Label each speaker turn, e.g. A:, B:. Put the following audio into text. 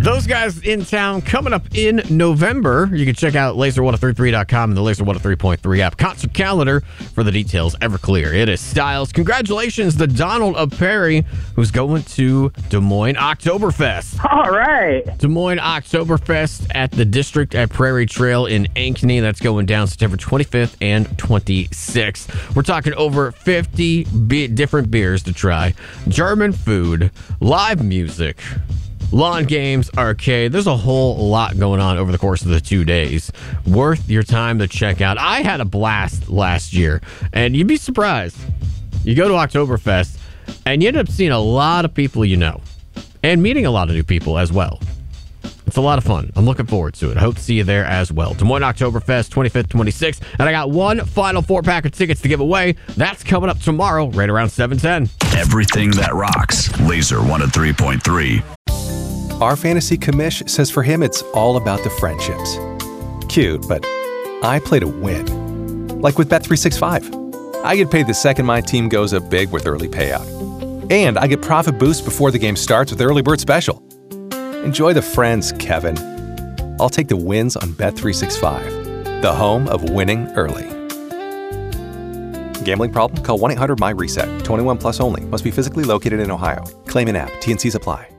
A: Those guys in town coming up in November. You can check out laser1033.com and the Laser 103.3 app. Concert calendar for the details. Everclear. It is Styles. Congratulations to Donald of Perry, who's going to Des Moines Oktoberfest.
B: All right.
A: Des Moines Oktoberfest at the District at Prairie Trail in Ankeny. That's going down September 25th and 26th. We're talking over 50 different beers to try, German food, live music, lawn games, arcade. There's a whole lot going on over the course of the 2 days. Worth your time to check out. I had a blast last year, and you'd be surprised. You go to Oktoberfest, and you end up seeing a lot of people you know, and meeting a lot of new people as well. It's a lot of fun. I'm looking forward to it. I hope to see you there as well. Des Moines Oktoberfest, 25th, 26th. And I got one final 4-pack of tickets to give away. That's coming up tomorrow, right around 7:10.
C: Everything that rocks. Laser 103.3.
D: Our fantasy commish says for him it's all about the friendships. Cute, but I play to win. Like with Bet365. I get paid the second my team goes up big with early payout. And I get profit boost before the game starts with Early Bird Special. Enjoy the friends, Kevin. I'll take the wins on Bet365, the home of winning early. Gambling problem? Call 1-800-MY-RESET. 21 plus only. Must be physically located in Ohio. Claim in app. T&Cs apply.